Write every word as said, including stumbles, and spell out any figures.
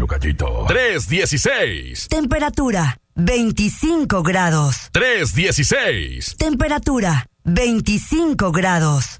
Tocallito. tres dieciséis. Temperatura, veinticinco grados. tres dieciséis. Temperatura, veinticinco grados.